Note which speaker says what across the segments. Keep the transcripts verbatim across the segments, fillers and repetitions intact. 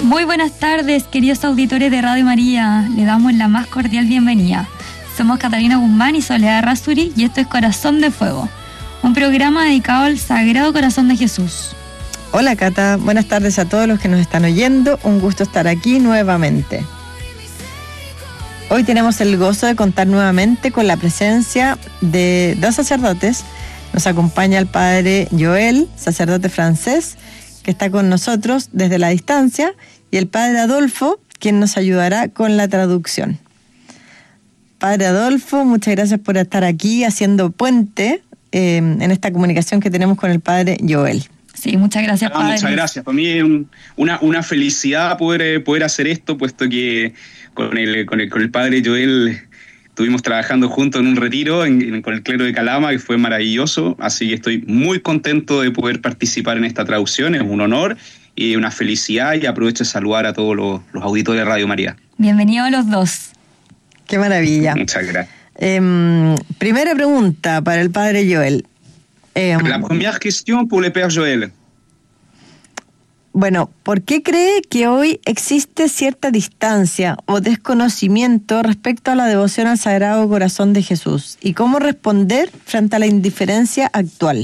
Speaker 1: Muy buenas tardes, queridos auditores de Radio María. Le damos la más cordial bienvenida. Somos Catalina Guzmán y Soledad Rasuri y esto es Corazón de Fuego, un programa dedicado al Sagrado Corazón de Jesús.
Speaker 2: Hola Cata, buenas tardes a todos los que nos están oyendo. Un gusto estar aquí nuevamente. Hoy tenemos el gozo de contar nuevamente con la presencia de dos sacerdotes. Nos acompaña el padre Joel, sacerdote francés, que está con nosotros desde la distancia, y el padre Adolfo, quien nos ayudará con la traducción. Padre Adolfo, muchas gracias por estar aquí haciendo puente eh, en esta comunicación que tenemos con el padre Joel.
Speaker 1: Sí, muchas gracias, padre.
Speaker 3: Ah, muchas gracias. Para mí es un, una, una felicidad poder, eh, poder hacer esto, puesto que con el, con el, con el padre Joel estuvimos trabajando juntos en un retiro en, en, con el clero de Calama, que fue maravilloso, así que estoy muy contento de poder participar en esta traducción. Es un honor y una felicidad, y aprovecho de saludar a todos los, los auditores de Radio María.
Speaker 1: Bienvenidos a los dos.
Speaker 2: Qué maravilla.
Speaker 3: Muchas gracias.
Speaker 2: Eh, primera pregunta para el padre Joel. Eh,
Speaker 3: La primera cuestión pour le père Joel.
Speaker 2: Bueno, ¿por qué cree que hoy existe cierta distancia o desconocimiento respecto a la devoción al Sagrado Corazón de Jesús? ¿Y cómo responder frente a la indiferencia actual?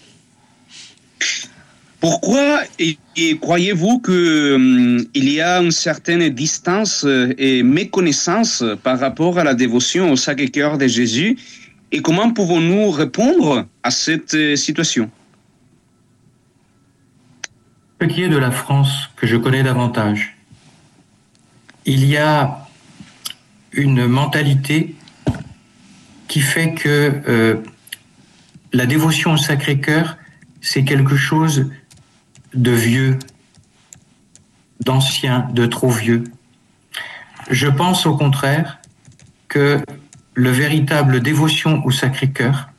Speaker 3: Pourquoi et, et croyez-vous que um, il y a une certaine distance et méconnaissance par rapport à la dévotion au Sacré-Cœur de Jésus, et comment pouvons-nous répondre à cette situation?
Speaker 4: Ce qui est de la France que je connais davantage, il y a une mentalité qui fait que euh, la dévotion au Sacré-Cœur, c'est quelque chose de vieux, d'ancien, de trop vieux. Je pense au contraire que le véritable dévotion au Sacré-Cœur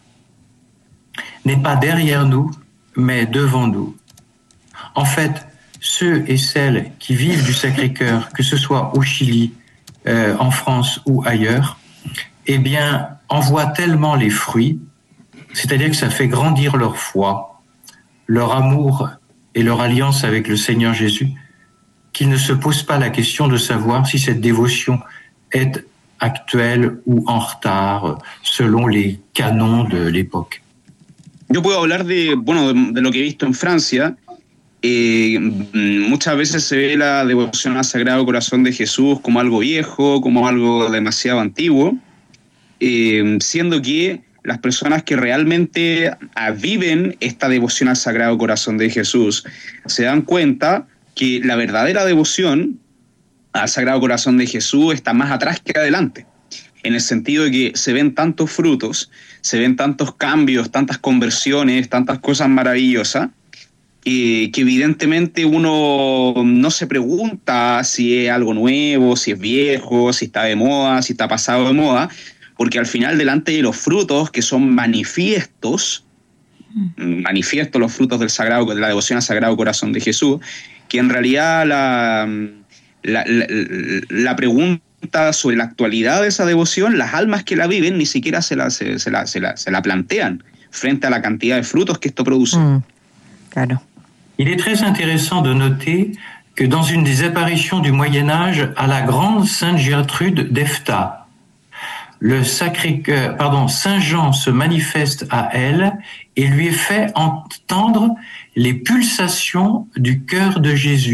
Speaker 4: n'est pas derrière nous, mais devant nous. En fait, ceux et celles qui vivent du Sacré-Cœur, que ce soit au Chili, euh, en France ou ailleurs, eh bien, en voient tellement les fruits, c'est-à-dire que ça fait grandir leur foi, leur amour et leur alliance avec le Seigneur Jésus, qu'ils ne se posent pas la question de savoir si cette dévotion est actuelle ou en retard, selon les canons de l'époque.
Speaker 3: Yo puedo hablar de, bueno, de, de lo que he visto en Francia. Eh, muchas veces se ve la devoción al Sagrado Corazón de Jesús como algo viejo, como algo demasiado antiguo, eh, siendo que las personas que realmente viven esta devoción al Sagrado Corazón de Jesús se dan cuenta que la verdadera devoción al Sagrado Corazón de Jesús está más atrás que adelante, en el sentido de que se ven tantos frutos, se ven tantos cambios, tantas conversiones, tantas cosas maravillosas, Eh, que evidentemente uno no se pregunta si es algo nuevo, si es viejo, si está de moda, si está pasado de moda, porque al final delante de los frutos, que son manifiestos, mm. manifiestos los frutos del sagrado, de la devoción al Sagrado Corazón de Jesús, que en realidad la, la, la, la pregunta sobre la actualidad de esa devoción, las almas que la viven ni siquiera se la, se, se la, se la, se la plantean frente a la cantidad de frutos que esto produce.
Speaker 2: Mm. Claro.
Speaker 4: Il est très intéressant de noter que dans une des apparitions du Moyen-Âge à la grande Sainte Gertrude d'Efta, le Sacré-Cœur, pardon, Saint Jean se manifeste à elle et lui fait entendre les pulsations du cœur de Jésus.